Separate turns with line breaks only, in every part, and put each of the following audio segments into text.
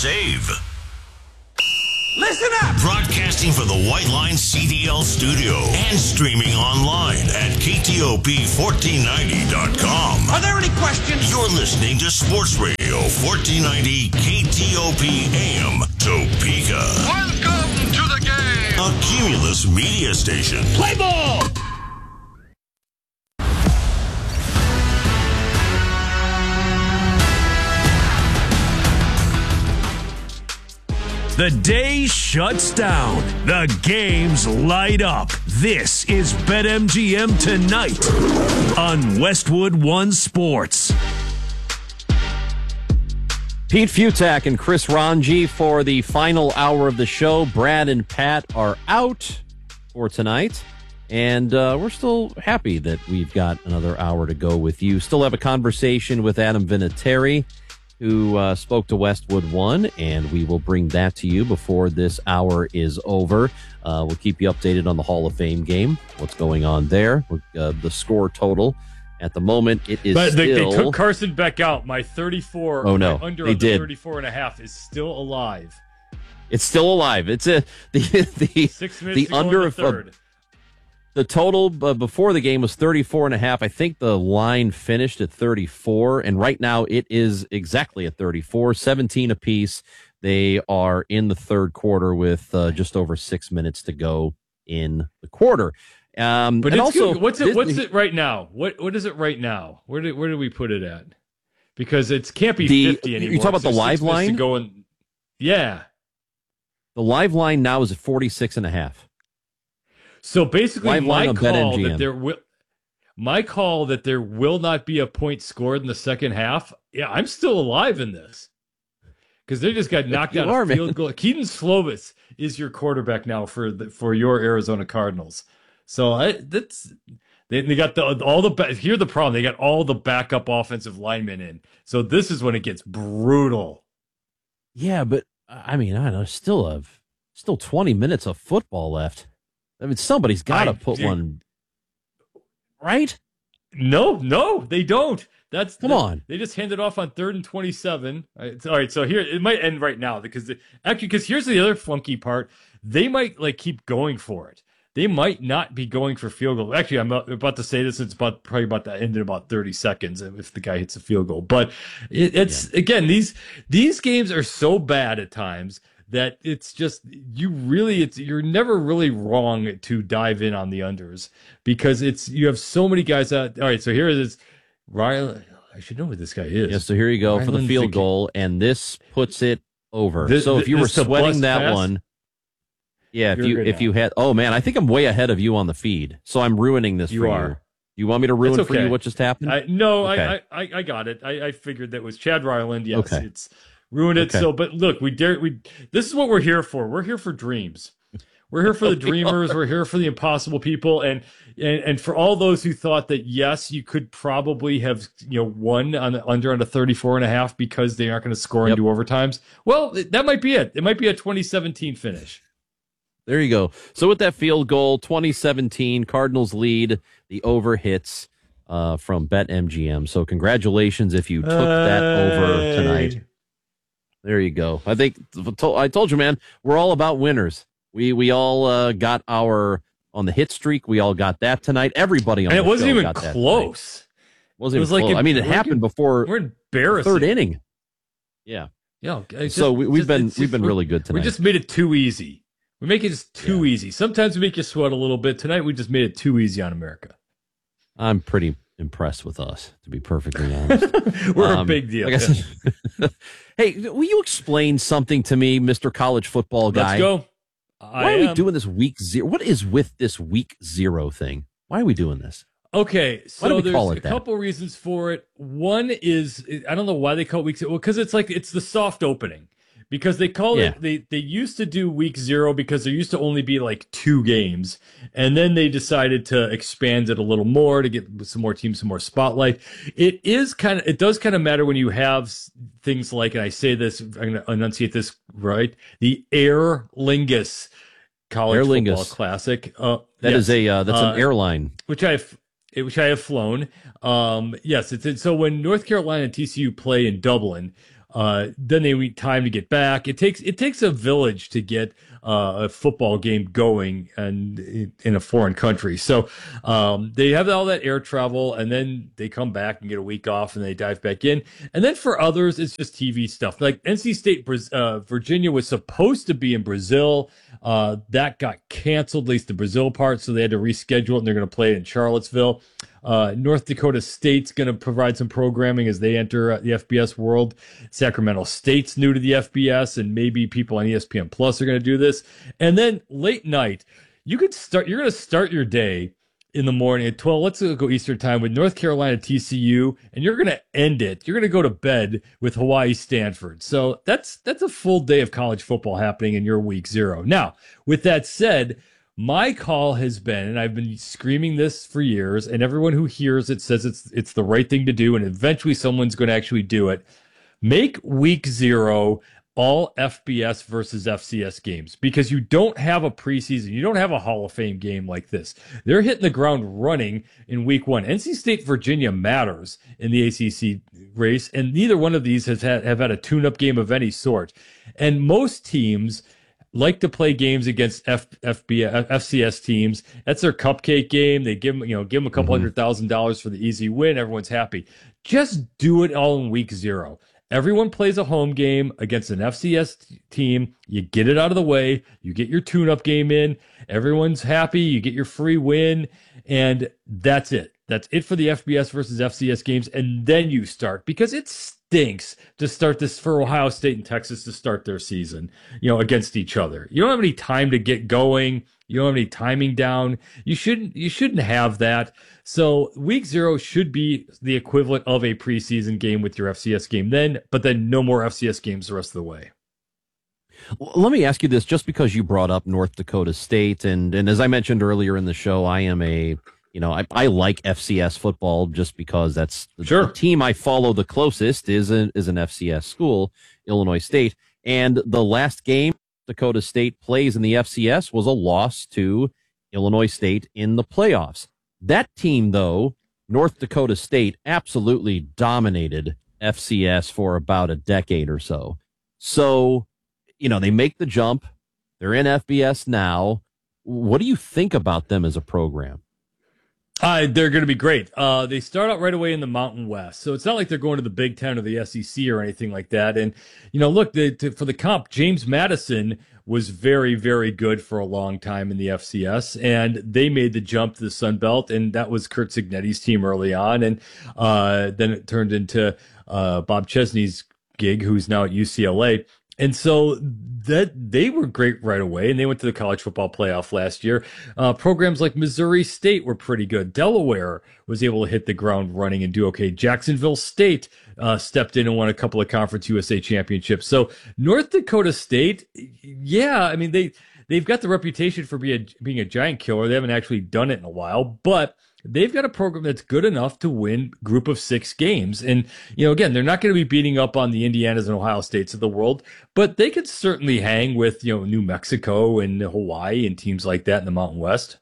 save.
Listen up!
Broadcasting from the White Line CDL studio and streaming online at KTOP1490.com.
Are there any questions?
You're listening to Sports Radio 1490 KTOP AM Topeka.
Welcome to the game!
A Cumulus media station.
Play ball!
The day shuts down. The games light up. This is BetMGM Tonight on Westwood One Sports.
Pete Futak and Chris Ranji for the final hour of the show. Brad and Pat are out for tonight. And we're still happy that we've got another hour to go with you. Still have a conversation with Adam Vinatieri, who spoke to Westwood One, and we will bring that to you before this hour is over. We'll keep you updated on the Hall of Fame game, what's going on there, the score total. At the moment, it is
but they
still...
took Carson Beck out. My 34,
oh, no,
my under
they
of the
did.
34 and a half is still alive.
It's still alive. It's the
6 minutes
the
to go
under
in the
of
third.
the total before the game was 34 and a half. I think the line finished at 34, and right now it is exactly at 34, 17 apiece. They are in the third quarter with just over 6 minutes to go in the quarter.
But it's
also,
good. What's it right now? What is it right now? Where do we put it at? Because it can't be 50 anymore.
You talk about the live line?
Yeah.
The live line now is at 46 and a half.
So basically,
live
my
line
call
BetMGM.
that there will not be a point scored in the second half. Yeah, I'm still alive in this because they just got knocked out of field goal. Keaton Slovis is your quarterback now for your Arizona Cardinals. So they got here's the problem. They got all the backup offensive linemen in. So this is when it gets brutal.
Yeah, but I mean, I don't know, still 20 minutes of football left. I mean, somebody's got to put one, right?
No, they don't.
Come on.
They just handed off on 3rd and 27. All right, so here it might end right now because here's the other funky part. They might keep going for it. They might not be going for field goal. Actually, I'm about to say this. It's probably about to end in about 30 seconds if the guy hits a field goal. But again, these games are so bad at times that it's just you're never really wrong to dive in on the unders because you have so many guys out. All right, so here it is. Riley, I should know who this guy is.
Yeah, so here you go for the field goal, and this puts it over. So if you were sweating that one. Yeah, if you had, oh man, I think I'm way ahead of you on the feed, so I'm ruining this for you. You want me to ruin for you what just happened?
Okay. I got it. I figured that was Chad Ryland. Yes, okay. It's ruined it. Okay. So, but look, this is what we're here for. We're here for dreams. We're here for the dreamers. We're here for the impossible people, and for all those who thought that yes, you could probably have won on under 34 and a half because they aren't going to score into overtimes. Well, that might be it. It might be a 2017 finish.
There you go. So with that field goal, 2017, Cardinals lead. The over hits from BetMGM. So congratulations if you took that over tonight. There you go. I told you, man, we're all about winners. We all got our on the hit streak. We all got that tonight. Everybody on the show got that. And it wasn't even close. Wasn't even close. I mean, it happened before
we're embarrassing.
Third inning. Yeah.
Yeah.
So we've been really good tonight.
We just made it too easy. We make it just too easy. Sometimes we make you sweat a little bit. Tonight, we just made it too easy on America.
I'm pretty impressed with us, to be perfectly honest.
We're a big deal.
Like I said, hey, will you explain something to me, Mr. College Football Guy?
Let's go.
Why are we doing this week zero? What is with this week zero thing? Why are we doing this?
Okay, so there's a couple reasons for it. One is, I don't know why they call it week zero. Well, because it's the soft opening. Because they call it, they used to do week zero because there used to only be 2 games. And then they decided to expand it a little more to get some more teams, some more spotlight. It does kind of matter when you have things like, and I say this, I'm going to enunciate this right, the Aer Lingus College Football Classic.
That's an airline.
Which I have flown. Yes, so when North Carolina and TCU play in Dublin, Then they need time to get back. It takes a village to get a football game going and in a foreign country. So they have all that air travel, and then they come back and get a week off, and they dive back in. And then for others, it's just TV stuff. Like NC State, Virginia was supposed to be in Brazil. That got canceled, at least the Brazil part, so they had to reschedule it, and they're going to play it in Charlottesville. North Dakota State's going to provide some programming as they enter the FBS world. Sacramento State's new to the FBS, and maybe people on ESPN Plus are going to do this. And then late night, you're going to start your day in the morning at 12. Let's go Eastern time with North Carolina TCU, and you're going to end it. You're going to go to bed with Hawaii Stanford. So that's a full day of college football happening in your week 0. Now, with that said, my call has been, and I've been screaming this for years, and everyone who hears it says it's the right thing to do, and eventually someone's going to actually do it. Make week 0 all FBS versus FCS games, because you don't have a preseason. You don't have a Hall of Fame game like this. They're hitting the ground running in week 1. NC State, Virginia matters in the ACC race, and neither one of these have had a tune-up game of any sort. And most teams like to play games against FCS teams. That's their cupcake game. They give them a couple $100,000 for the easy win. Everyone's happy. Just do it all in week 0. Everyone plays a home game against an FCS team. You get it out of the way. You get your tune-up game in. Everyone's happy. You get your free win. And that's it. That's it for the FBS versus FCS games. And then you start, because it stinks to start this for Ohio State and Texas to start their season, against each other. You don't have any time to get going. You don't have any timing down. You shouldn't have that. So week 0 should be the equivalent of a preseason game with your FCS game but then no more FCS games the rest of the way.
Well, let me ask you this, just because you brought up North Dakota State, and as I mentioned earlier in the show, I am I like FCS football just because that's the team I follow the closest is an FCS school, Illinois State. And the last game Dakota State plays in the FCS was a loss to Illinois State in the playoffs. That team, though, North Dakota State, absolutely dominated FCS for about a decade or so. So, they make the jump. They're in FBS now. What do you think about them as a program?
They're going to be great. They start out right away in the Mountain West. So it's not like they're going to the Big Ten or the SEC or anything like that. And, look, for the comp, James Madison was very, very good for a long time in the FCS. And they made the jump to the Sun Belt. And that was Curt Cignetti's team early on. And then it turned into Bob Chesney's gig, who's now at UCLA. And so that they were great right away, and they went to the college football playoff last year. Programs like Missouri State were pretty good. Delaware was able to hit the ground running and do okay. Jacksonville State stepped in and won a couple of Conference USA championships. So North Dakota State, they've got the reputation for being a giant killer. They haven't actually done it in a while, but they've got a program that's good enough to win group of 6 games. And, again, they're not going to be beating up on the Indianas and Ohio States of the world, but they could certainly hang with, New Mexico and Hawaii and teams like that in the Mountain West.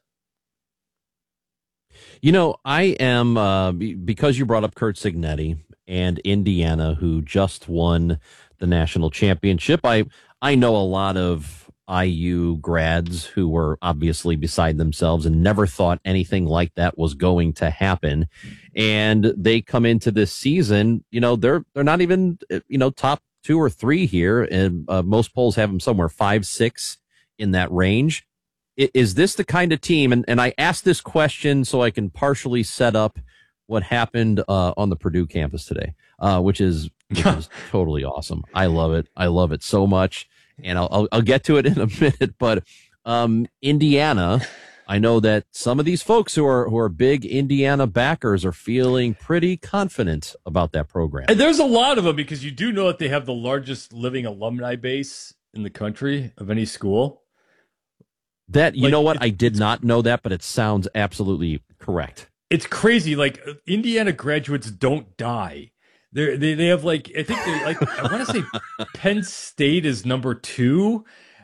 I am, because you brought up Curt Cignetti and Indiana, who just won the national championship. I know a lot of IU grads who were obviously beside themselves and never thought anything like that was going to happen. And they come into this season, they're not even, top 2 or 3 here. And most polls have them somewhere 5, 6 in that range. Is this the kind of team? And I asked this question so I can partially set up what happened on the Purdue campus today, which is totally awesome. I love it. I love it so much. And I'll get to it in a minute, but Indiana, I know that some of these folks who are big Indiana backers are feeling pretty confident about that program.
And there's a lot of them, because you do know that they have the largest living alumni base in the country of any school.
That, you know what? I did not know that, but it sounds absolutely correct.
It's crazy. Like, Indiana graduates don't die. They have I want to say Penn State is number 2.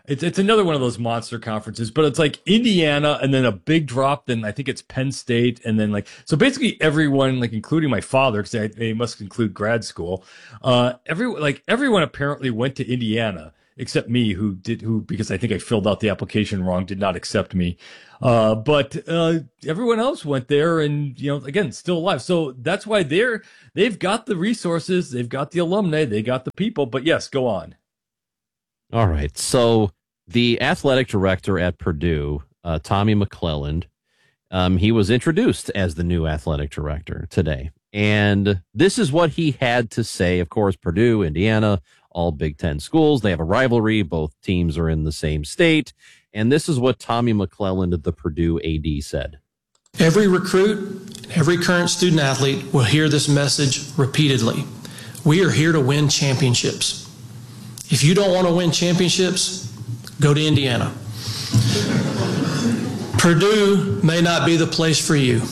It's another one of those monster conferences, but it's like Indiana and then a big drop. Then I think it's Penn State. And then so basically everyone, like including my father, because they must include grad school. Everyone apparently went to Indiana except me, who because I think I filled out the application wrong, did not accept me. But everyone else went there and, again, still alive. So that's why they've got the resources. They've got the alumni. They got the people. But yes, go on.
All right. So the athletic director at Purdue, Tommy McClelland, he was introduced as the new athletic director today. And this is what he had to say. Of course, Purdue, Indiana, all Big Ten schools. They have a rivalry. Both teams are in the same state. And this is what Tommy McClelland, the Purdue AD, said.
Every recruit, every current student athlete will hear this message repeatedly. We are here to win championships. If you don't want to win championships, go to Indiana. Purdue may not be the place for you.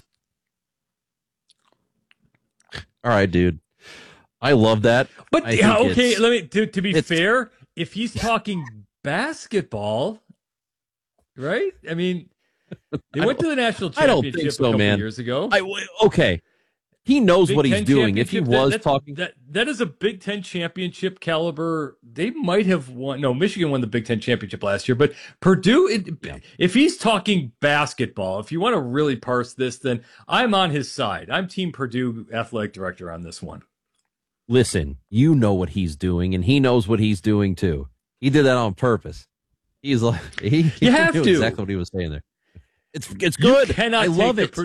All right, dude. I love that.
But okay, to be fair, if he's talking basketball, right? I mean, they went to the national championship a couple years ago.
Okay. He knows what he's doing. If he was talking,
that is a Big Ten championship caliber. They might have won. No, Michigan won the Big Ten championship last year, but Purdue. If he's talking basketball, if you want to really parse this, then I'm on his side. I'm Team Purdue athletic director on this one.
Listen, you know what he's doing, and he knows what he's doing too. He did that on purpose. He's like he knew exactly what he was saying there. It's good. I love it.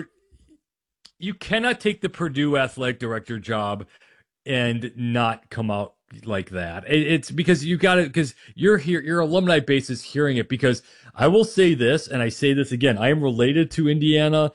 You cannot take the Purdue athletic director job and not come out like that. It's because you got it, because you're here, your alumni base is hearing it. Because I will say this, and I say this again, I am related to Indiana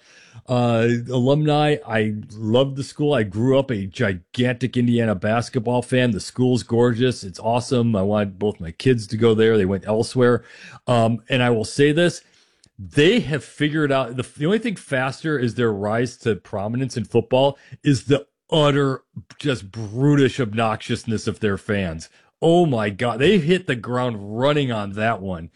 alumni. I love the school. I grew up a gigantic Indiana basketball fan. The school's gorgeous. It's awesome. I wanted both my kids to go there. They went elsewhere. And I will say this. They have figured out the only thing faster is their rise to prominence in football is the utter just brutish obnoxiousness of their fans. Oh my God. They've hit the ground running on that one.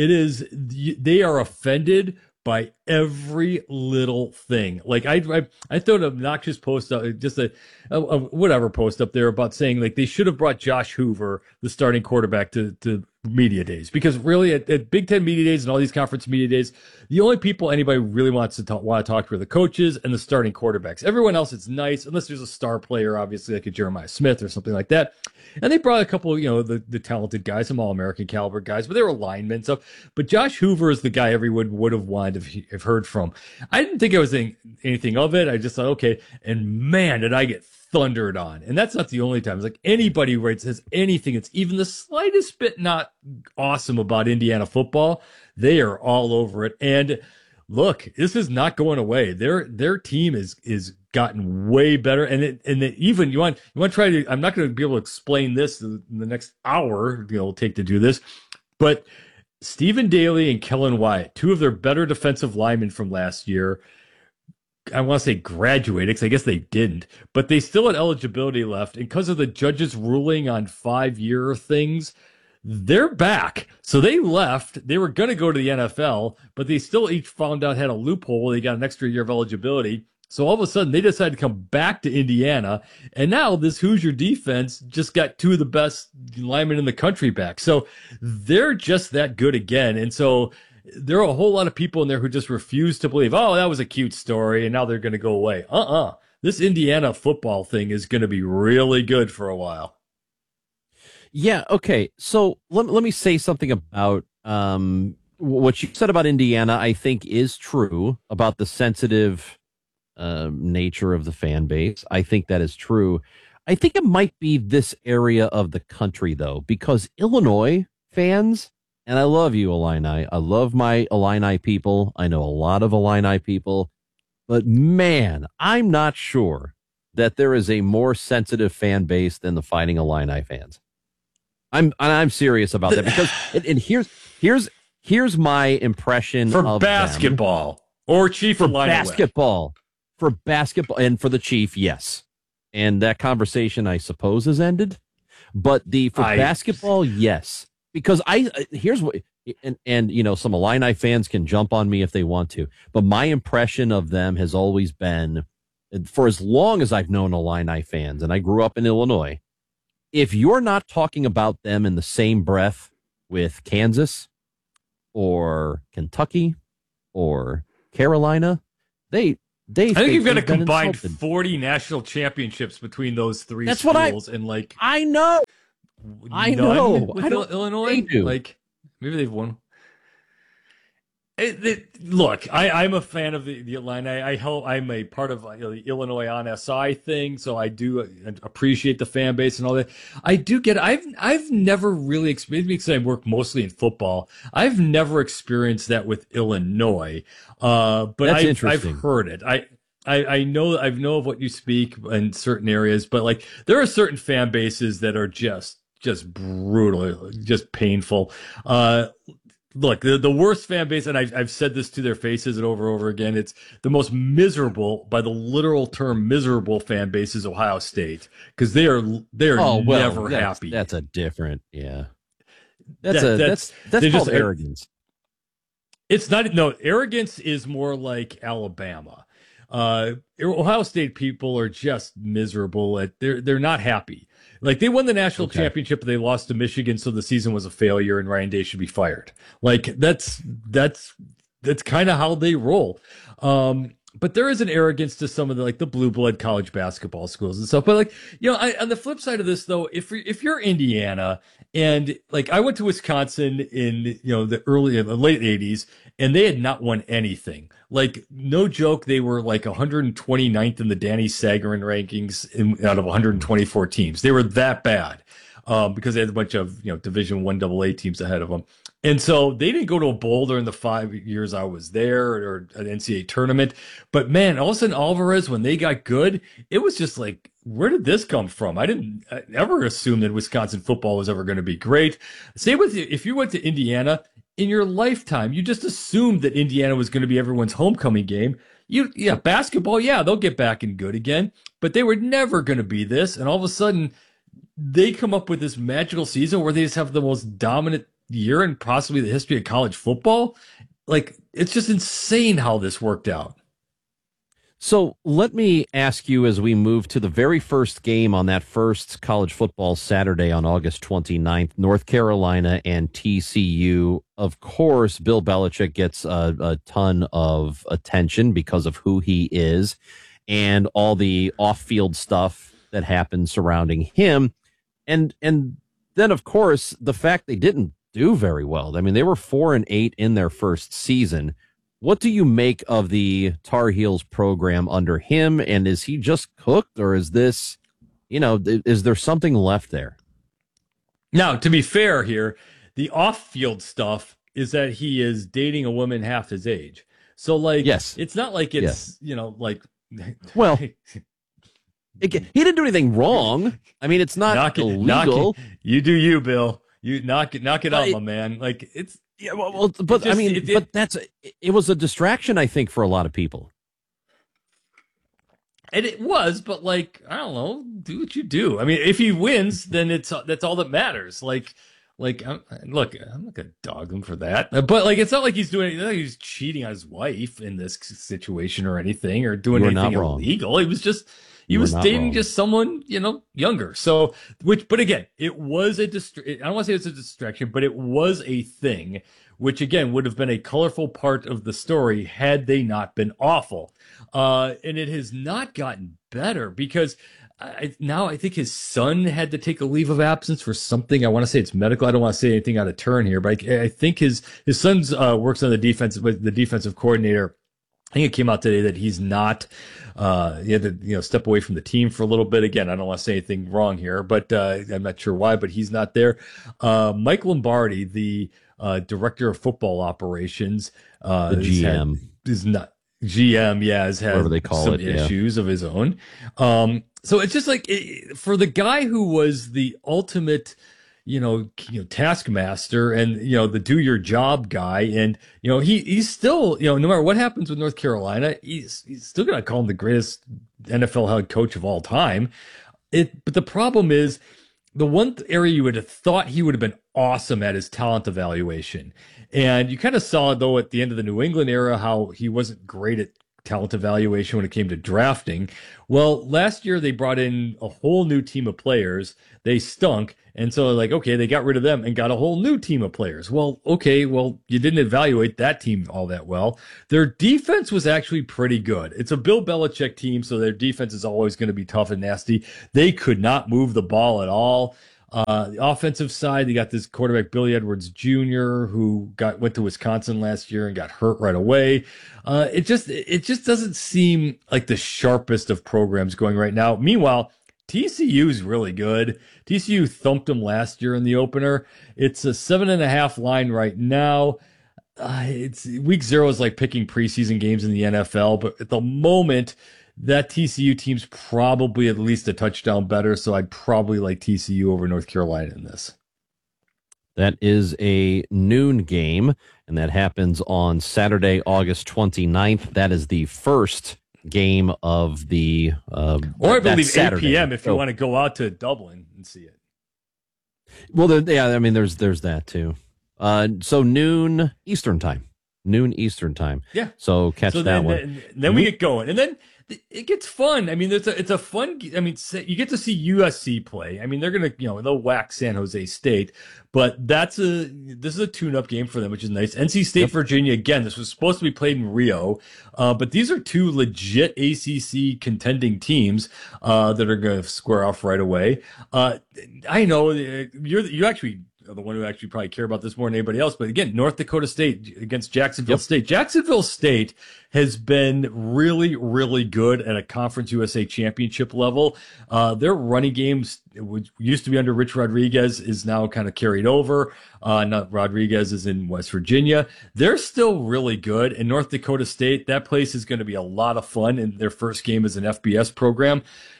They are offended by every little thing. Like I throw an obnoxious post up, just a whatever post up there about saying like they should have brought Josh Hoover, the starting quarterback, to media days, because really at Big Ten media days and all these conference media days, the only people anybody really wants to talk to are the coaches and the starting quarterbacks. Everyone else, it's nice unless there's a star player, obviously like a Jeremiah Smith or something like that. And they brought a couple of, the talented guys, some All-American caliber guys, but they were linemen and stuff. But Josh Hoover is the guy everyone would have wanted to have heard from. I didn't think I was thinking anything of it. I just thought, okay. And man, did I get thundered on. And that's not the only time. It's like anybody who says anything that's even the slightest bit not awesome about Indiana football, they are all over it. And look, this is not going away. Their team is gotten way better. And even you want to try to, I'm not going to be able to explain this in the next hour, it'll take to do this, but Stephen Daly and Kellen Wyatt, two of their better defensive linemen from last year, I want to say graduated, because I guess they didn't, but they still had eligibility left. And because of the judge's ruling on 5-year things, they're back. So they left. They were going to go to the NFL, but they still each found out had a loophole where they got an extra year of eligibility. So all of a sudden they decided to come back to Indiana. And now this Hoosier defense just got two of the best linemen in the country back. So they're just that good again. And so there are a whole lot of people in there who just refuse to believe, oh, that was a cute story, and now they're going to go away. This Indiana football thing is going to be really good for a while.
Yeah, okay. So let me say something about what you said about Indiana, I think is true about the sensitive nature of the fan base. I think that is true. I think it might be this area of the country, though, because Illinois fans, and I love you, Illini. I love my Illini people. I know a lot of Illini people. But, man, I'm not sure that there is a more sensitive fan base than the Fighting Illini fans. I'm serious about that, because and here's my impression
for
of
basketball
them.
Or Chief
for
Illini
basketball. For basketball and for the Chief, yes. And that conversation, I suppose, has ended. But for basketball, yes. because here's what, and you know, some Illini fans can jump on me if they want to, but my impression of them has always been, for as long as I've known Illini fans, and I grew up in Illinois, if you're not talking about them in the same breath with Kansas or Kentucky or Carolina, I
think you've got a combined
insulted.
40 national championships between those three
That's
schools, and like
I know. I
none
know.
with
I don't
Illinois.
think they do.
Like maybe they've won. Look, I'm a fan of the Illini. I'm a part of the Illinois on SI thing, so I do appreciate the fan base and all that. I do get. I've never really experienced, because I work mostly in football. I've never experienced that with Illinois, but
That's
I've
interesting.
heard it. I know of what you speak in certain areas, but like there are certain fan bases that are just brutal, just painful. Look, the worst fan base, and I've said this to their faces and over again, it's the most miserable, by the literal term miserable fan base, is Ohio State, because they are never happy.
That's a different, yeah. That's
they
called
just
arrogance.
It's not. No, arrogance is more like Alabama. Ohio State people are just miserable. They're not happy. Like they won the national championship, but they lost to Michigan, so the season was a failure, and Ryan Day should be fired. Like that's kind of how they roll. But there is an arrogance to some of the blue blood college basketball schools and stuff. But like, you know, on the flip side of this though, if you're Indiana, and like I went to Wisconsin in, you know, the late 80s, and they had not won anything. Like, no joke, they were like 129th in the Danny Sagarin rankings out of 124 teams. They were that bad because they had a bunch of, you know, Division I AA teams ahead of them. And so they didn't go to a bowl during the 5 years I was there, or an NCAA tournament. But man, all of a sudden Alvarez, when they got good, it was just like, where did this come from? I didn't ever assume that Wisconsin football was ever going to be great. Same with you. If you went to Indiana, in your lifetime, you just assumed that Indiana was going to be everyone's homecoming game. Basketball, they'll get back and good again, but they were never going to be this. And all of a sudden, they come up with this magical season where they just have the most dominant year in possibly the history of college football. Like, it's just insane how this worked out.
So let me ask you, as we move to the very first game on that first college football Saturday on August 29th, North Carolina and TCU. Of course, Bill Belichick gets a ton of attention because of who he is and all the off-field stuff that happened surrounding him. And then, of course, the fact they didn't do very well. I mean, they were 4-8 in their first season. What do you make of the Tar Heels program under him? And is he just cooked, or is this, you know, is there something left there?
Now, to be fair here, the off-field stuff is that he is dating a woman half his age. So, like,
yes,
it's not like it's, you know, like,
well, he didn't do anything wrong. I mean, it's not illegal.
You do you, Bill. You knock it out, my man. Like, it's.
Yeah, well, but I mean, it was a distraction, I think, for a lot of people.
And it was, but like, I don't know, do what you do. I mean, if he wins, then that's all that matters. Look, I'm not gonna dog him for that, but like, it's not like he's doing, he's cheating on his wife in this situation or anything, or doing anything illegal. He was dating just someone, you know, younger. So, but again, it was I don't want to say it's a distraction, but it was a thing, which again would have been a colorful part of the story had they not been awful. And it has not gotten better, because now I think his son had to take a leave of absence for something. I want to say it's medical. I don't want to say anything out of turn here, but I think his son's works on the defense with the defensive coordinator. I think it came out today that he's not. He had to, you know, step away from the team for a little bit. Again, I don't want to say anything wrong here, but I'm not sure why. But he's not there. Mike Lombardi, the director of football operations,
the GM,
is not GM. Yeah, has had some issues of his own. So it's just like, for the guy who was the ultimate, you know, taskmaster and, you know, the do your job guy. And, you know, he's still, you know, no matter what happens with North Carolina, he's still going to call him the greatest NFL head coach of all time. But the problem is the one area you would have thought he would have been awesome at is talent evaluation. And you kind of saw, though, at the end of the New England era, how he wasn't great at talent evaluation when it came to drafting. Well, last year they brought in a whole new team of players. They stunk. And so like, okay, they got rid of them and got a whole new team of players. Well, okay, well, you didn't evaluate that team all that well. Their defense was actually pretty good. It's a Bill Belichick team, so their defense is always going to be tough and nasty. They could not move the ball at all. The offensive side, they got this quarterback, Billy Edwards Jr., who went to Wisconsin last year and got hurt right away. It just doesn't seem like the sharpest of programs going right now. Meanwhile, TCU is really good. TCU thumped them last year in the opener. It's a 7.5 line right now. It's week 0 is like picking preseason games in the NFL, but at the moment, that TCU team's probably at least a touchdown better, so I'd probably like TCU over North Carolina in this.
That is a noon game, and that happens on Saturday, August 29th. That is the first game of the
or I believe
Saturday.
8 p.m. if you want to go out to Dublin and see it.
Well, I mean, there's that too. So noon Eastern time.
Yeah.
So catch that one.
Then we get going, and then it gets fun. I mean, it's a fun. I mean, you get to see USC play. I mean, they're gonna, they'll whack San Jose State, but this is a tune-up game for them, which is nice. NC State, Virginia. Again, this was supposed to be played in Rio, but these are two legit ACC contending teams that are going to square off right away. I know you actually are the one who actually probably care about this more than anybody else. But again, North Dakota State against Jacksonville State. Jacksonville State has been really, really good at a Conference USA championship level. Their running games, which used to be under Rich Rodriguez, is now kind of carried over. Not Rodriguez is in West Virginia. They're still really good. And North Dakota State, that place is going to be a lot of fun in their first game as an FBS program.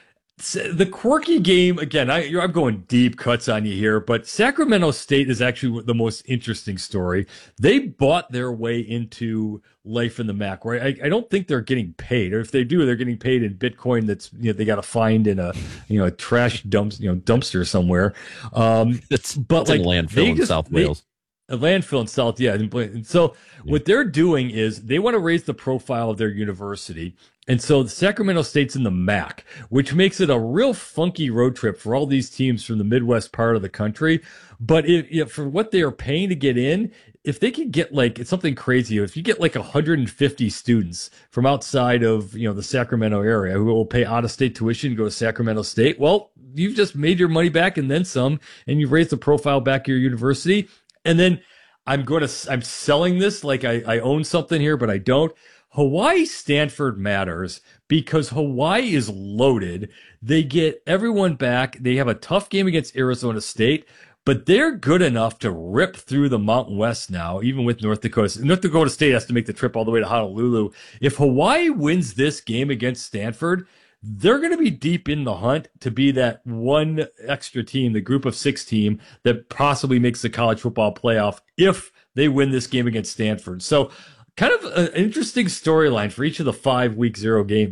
The quirky game, again, I'm going deep cuts on you here, but Sacramento State is actually the most interesting story. They bought their way into life in the MAC, right? I don't think they're getting paid, or if they do, they're getting paid in Bitcoin that's they got to find in a a trash dumpster somewhere.
It's like a landfill in South Wales.
A landfill in South, yeah. And so what they're doing is they want to raise the profile of their university. And so the Sacramento State's in the MAC, which makes it a real funky road trip for all these teams from the Midwest part of the country. But if for what they are paying to get in, if they could get it's something crazy, if you get 150 students from outside of, the Sacramento area who will pay out of state tuition to go to Sacramento State, well, you've just made your money back and then some, and you've raised the profile back of your university. And then I'm selling this like I own something here, but I don't. Hawaii Stanford matters because Hawaii is loaded. They get everyone back. They have a tough game against Arizona State, but they're good enough to rip through the Mountain West now, even with North Dakota. North Dakota State has to make the trip all the way to Honolulu. If Hawaii wins this game against Stanford, they're going to be deep in the hunt to be that one extra team, the group of 6 team that possibly makes the college football playoff if they win this game against Stanford. So kind of an interesting storyline for each of the 5 week 0 game,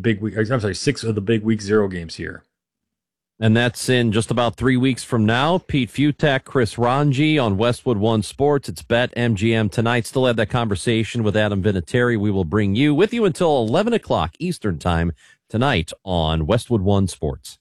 6 of the big week 0 games here.
And that's in just about 3 weeks from now. Pete Futak, Chris Ranji on Westwood One Sports. It's BetMGM tonight. Still have that conversation with Adam Vinatieri. We will bring you with you until 11 o'clock Eastern time tonight on Westwood One Sports.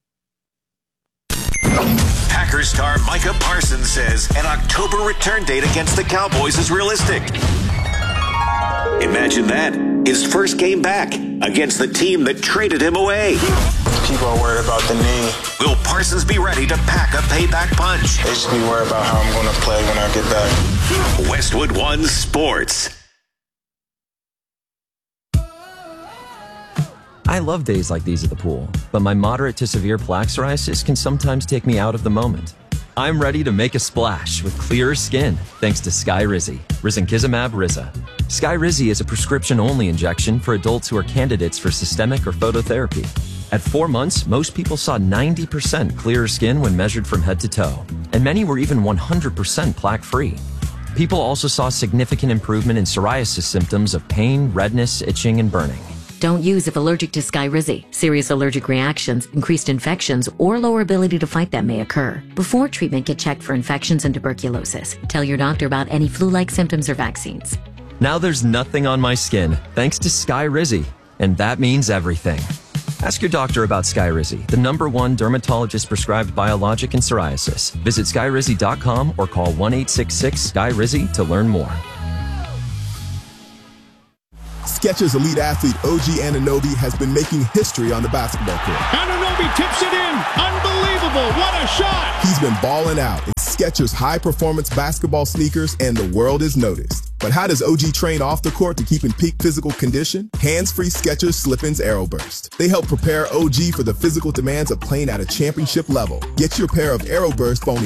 Packers star Micah Parsons says an October return date against the Cowboys is realistic. Imagine that. His first game back against the team that traded him away.
People are worried about the knee.
Will Parsons be ready to pack a payback punch?
They should be worried about how I'm going to play when I get back.
Westwood One Sports.
I love days like these at the pool, but my moderate to severe plaque psoriasis can sometimes take me out of the moment. I'm ready to make a splash with clearer skin thanks to Skyrizi, Risankizumab Riza. Skyrizi is a prescription-only injection for adults who are candidates for systemic or phototherapy. At 4 months, most people saw 90% clearer skin when measured from head to toe, and many were even 100% plaque-free. People also saw significant improvement in psoriasis symptoms of pain, redness, itching, and burning.
Don't use if allergic to Skyrizi. Serious allergic reactions, increased infections, or lower ability to fight them may occur. Before treatment, get checked for infections and tuberculosis. Tell your doctor about any flu-like symptoms or vaccines.
Now there's nothing on my skin thanks to Skyrizi, and that means everything. Ask your doctor about Skyrizi, the #1 dermatologist-prescribed biologic in psoriasis. Visit Skyrizi.com or call 1-866-SKYRIZI to learn more.
Skechers elite athlete OG Anunoby has been making history on the basketball court.
Anunoby tips it in. Unbelievable. What a shot.
He's been balling out in Skechers high-performance basketball sneakers, and the world is noticed. But how does OG train off the court to keep in peak physical condition? Hands-free Skechers Slip-ins Aeroburst. They help prepare OG for the physical demands of playing at a championship level. Get your pair of Aeroburst for only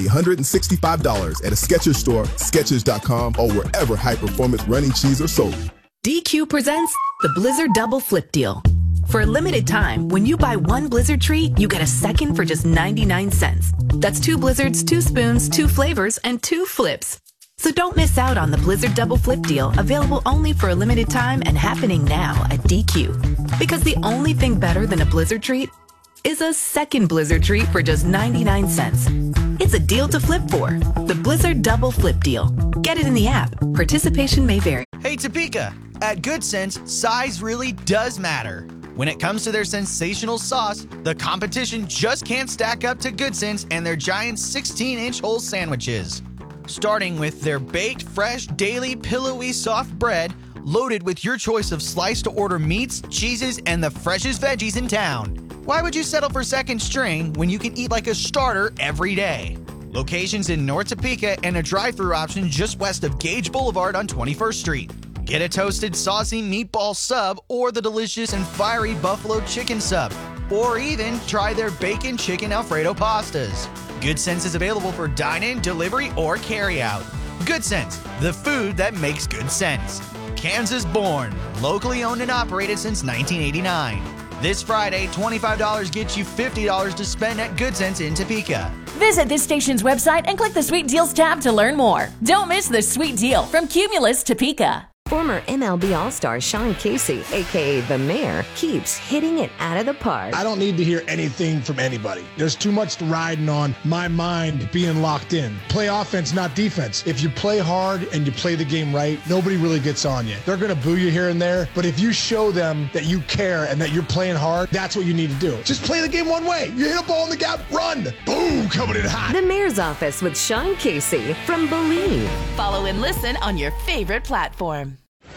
$165 at a Skechers store, Skechers.com, or wherever high-performance running shoes are sold.
DQ presents the Blizzard Double Flip Deal. For a limited time, when you buy one Blizzard treat, you get a second for just 99 cents. That's 2 Blizzards, 2 spoons, 2 flavors, and 2 flips. So don't miss out on the Blizzard Double Flip Deal, available only for a limited time and happening now at DQ. Because the only thing better than a Blizzard treat is a second Blizzard treat for just 99 cents. It's a deal to flip for. The Blizzard Double Flip Deal. Get it in the app. Participation may vary.
Hey Topeka, at Good Sense, size really does matter. When it comes to their sensational sauce, the competition just can't stack up to Good Sense and their giant 16-inch whole sandwiches. Starting with their baked, fresh, daily, pillowy, soft bread, loaded with your choice of sliced-to-order meats, cheeses, and the freshest veggies in town. Why would you settle for second string when you can eat like a starter every day? Locations in North Topeka and a drive-thru option just west of Gage Boulevard on 21st Street. Get a toasted, saucy meatball sub or the delicious and fiery buffalo chicken sub. Or even try their bacon chicken Alfredo pastas. Good Sense is available for dine-in, delivery, or carry-out. Good Sense, the food that makes good sense. Kansas born, locally owned and operated since 1989. This Friday, $25 gets you $50 to spend at Good Sense in Topeka.
Visit this station's website and click the Sweet Deals tab to learn more. Don't miss the sweet deal from Cumulus Topeka.
Former MLB All-Star Sean Casey, a.k.a. The Mayor, keeps hitting it out of the park.
I don't need to hear anything from anybody. There's too much riding on my mind being locked in. Play offense, not defense. If you play hard and you play the game right, nobody really gets on you. They're going to boo you here and there, but if you show them that you care and that you're playing hard, that's what you need to do. Just play the game one way. You hit a ball in the gap, run. Boom, coming in hot.
The Mayor's Office with Sean Casey from Believe.
Follow and listen on your favorite platform.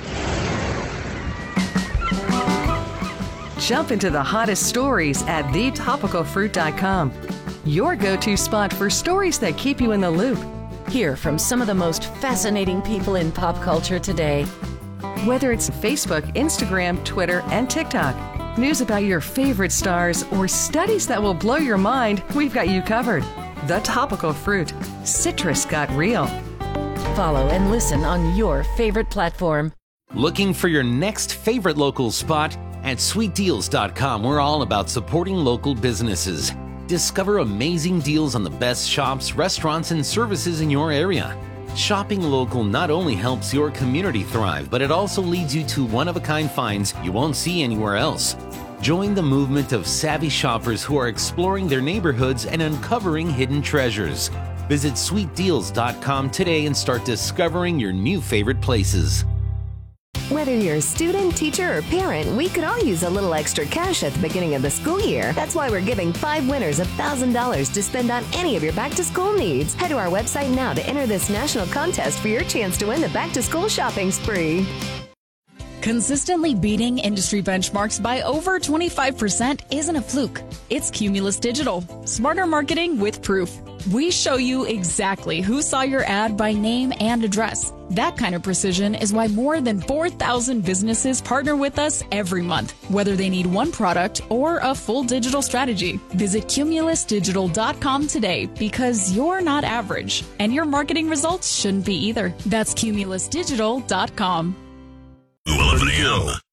Jump into the hottest stories at thetopicalfruit.com. Your go-to spot for stories that keep you in the loop.
Hear from some of the most fascinating people in pop culture today.
Whether it's Facebook, Instagram, Twitter, and TikTok, news about your favorite stars, or studies that will blow your mind, we've got you covered. The Topical Fruit. Citrus got real.
Follow and listen on your favorite platform.
Looking for your next favorite local spot? At sweetdeals.com, we're all about supporting local businesses. Discover amazing deals on the best shops, restaurants, and services in your area. Shopping local not only helps your community thrive, but it also leads you to one-of-a-kind finds you won't see anywhere else. Join the movement of savvy shoppers who are exploring their neighborhoods and uncovering hidden treasures. Visit sweetdeals.com today and start discovering your new favorite places.
Whether you're a student, teacher, or parent, we could all use a little extra cash at the beginning of the school year. That's why we're giving 5 winners $1,000 to spend on any of your back-to-school needs. Head to our website now to enter this national contest for your chance to win the back-to-school shopping spree.
Consistently beating industry benchmarks by over 25% isn't a fluke. It's Cumulus Digital. Smarter marketing with proof. We show you exactly who saw your ad by name and address. That kind of precision is why more than 4,000 businesses partner with us every month, whether they need one product or a full digital strategy. Visit cumulusdigital.com today because you're not average, and your marketing results shouldn't be either. That's cumulusdigital.com.
11 a.m.